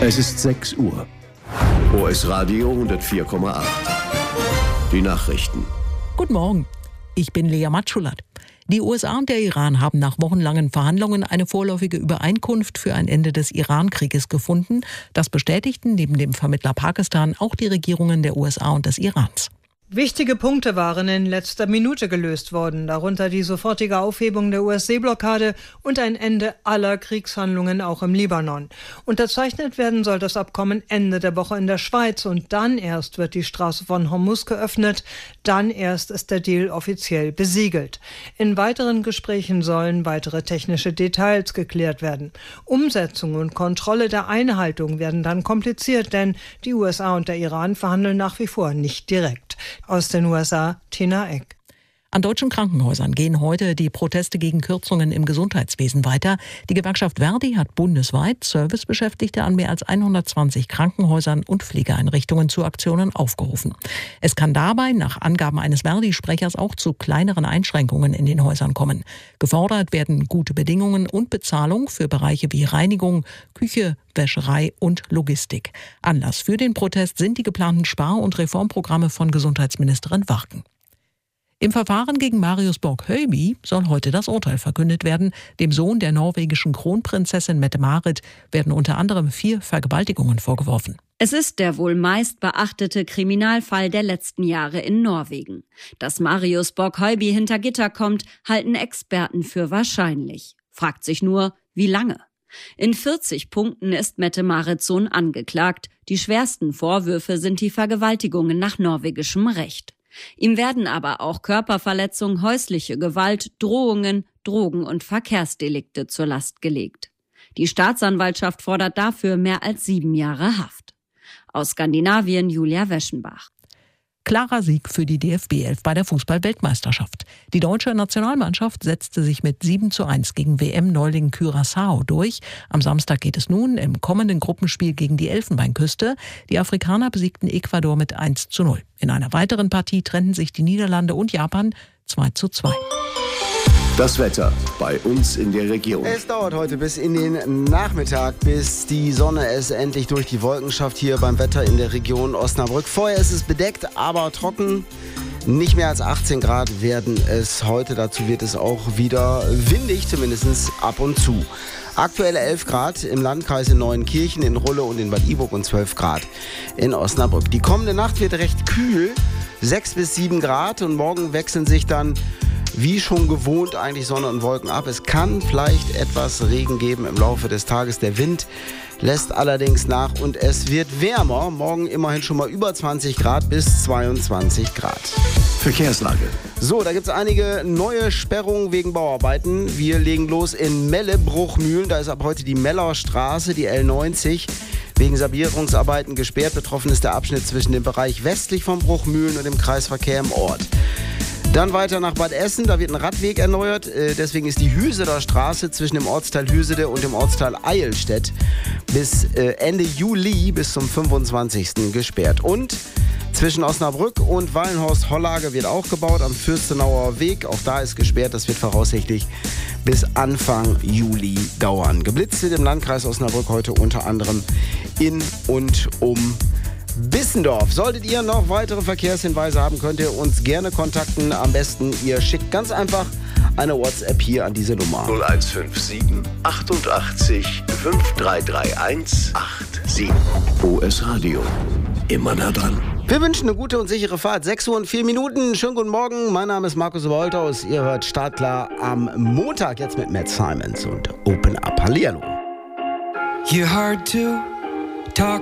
Es ist 6 Uhr. OS Radio 104,8. Die Nachrichten. Guten Morgen, ich bin Lea Matschulat. Die USA und der Iran haben nach wochenlangen Verhandlungen eine vorläufige Übereinkunft für ein Ende des Iran-Krieges gefunden. Das bestätigten neben dem Vermittler Pakistan auch die Regierungen der USA und des Irans. Wichtige Punkte waren in letzter Minute gelöst worden, darunter die sofortige Aufhebung der US-Seeblockade und ein Ende aller Kriegshandlungen auch im Libanon. Unterzeichnet werden soll das Abkommen Ende der Woche in der Schweiz und dann erst wird die Straße von Hormuz geöffnet, dann erst ist der Deal offiziell besiegelt. In weiteren Gesprächen sollen weitere technische Details geklärt werden. Umsetzung und Kontrolle der Einhaltung werden dann kompliziert, denn die USA und der Iran verhandeln nach wie vor nicht direkt. Aus den USA, Tina Eck. An deutschen Krankenhäusern gehen heute die Proteste gegen Kürzungen im Gesundheitswesen weiter. Die Gewerkschaft Verdi hat bundesweit Servicebeschäftigte an mehr als 120 Krankenhäusern und Pflegeeinrichtungen zu Aktionen aufgerufen. Es kann dabei nach Angaben eines Verdi-Sprechers auch zu kleineren Einschränkungen in den Häusern kommen. Gefordert werden gute Bedingungen und Bezahlung für Bereiche wie Reinigung, Küche, Wäscherei und Logistik. Anlass für den Protest sind die geplanten Spar- und Reformprogramme von Gesundheitsministerin Warken. Im Verfahren gegen Marius Borg-Høiby soll heute das Urteil verkündet werden. Dem Sohn der norwegischen Kronprinzessin Mette-Marit werden unter anderem 4 Vergewaltigungen vorgeworfen. Es ist der wohl meist beachtete Kriminalfall der letzten Jahre in Norwegen. Dass Marius Borg-Høiby hinter Gitter kommt, halten Experten für wahrscheinlich. Fragt sich nur, wie lange? In 40 Punkten ist Mette-Marits Sohn angeklagt. Die schwersten Vorwürfe sind die Vergewaltigungen nach norwegischem Recht. Ihm werden aber auch Körperverletzung, häusliche Gewalt, Drohungen, Drogen- und Verkehrsdelikte zur Last gelegt. Die Staatsanwaltschaft fordert dafür mehr als 7 Jahre Haft. Aus Skandinavien Julia Weschenbach. Klarer Sieg für die DFB-11 bei der Fußball-Weltmeisterschaft. Die deutsche Nationalmannschaft setzte sich mit 7:1 gegen WM-Neuling Curaçao durch. Am Samstag geht es nun im kommenden Gruppenspiel gegen die Elfenbeinküste. Die Afrikaner besiegten Ecuador mit 1:0. In einer weiteren Partie trennten sich die Niederlande und Japan 2:2. Das Wetter bei uns in der Region. Es dauert heute bis in den Nachmittag, bis die Sonne es endlich durch die Wolken schafft hier beim Wetter in der Region Osnabrück. Vorher ist es bedeckt, aber trocken. Nicht mehr als 18 Grad werden es heute. Dazu wird es auch wieder windig, zumindest ab und zu. Aktuell 11 Grad im Landkreis in Neuenkirchen, in Rulle und in Bad Iburg und 12 Grad in Osnabrück. Die kommende Nacht wird recht kühl, 6 bis 7 Grad und morgen wechseln sich dann wie schon gewohnt eigentlich Sonne und Wolken ab. Es kann vielleicht etwas Regen geben im Laufe des Tages. Der Wind lässt allerdings nach und es wird wärmer. Morgen immerhin schon mal über 20 Grad bis 22 Grad. Verkehrslage. So, da gibt es einige neue Sperrungen wegen Bauarbeiten. Wir legen los in Melle-Bruchmühlen. Da ist ab heute die Meller Straße, die L90, wegen Sanierungsarbeiten gesperrt. Betroffen ist der Abschnitt zwischen dem Bereich westlich von Bruchmühlen und dem Kreisverkehr im Ort. Dann weiter nach Bad Essen, da wird ein Radweg erneuert. Deswegen ist die Hüseder Straße zwischen dem Ortsteil Hüsede und dem Ortsteil Eilstedt bis Ende Juli bis zum 25. gesperrt. Und zwischen Osnabrück und Wallenhorst-Hollage wird auch gebaut am Fürstenauer Weg. Auch da ist gesperrt, das wird voraussichtlich bis Anfang Juli dauern. Geblitzt wird im Landkreis Osnabrück heute unter anderem in und um Bissendorf. Solltet ihr noch weitere Verkehrshinweise haben, könnt ihr uns gerne kontakten. Am besten, ihr schickt ganz einfach eine WhatsApp hier an diese Nummer. 0157 88 5331 87. OS Radio. Immer nah dran. Wir wünschen eine gute und sichere Fahrt. 6 Uhr und 4 Minuten. Schönen guten Morgen. Mein Name ist Markus Wolthaus. Ihr hört Startklar am Montag jetzt mit Matt Simons und Open Up. Hallihallo. You're hard to talk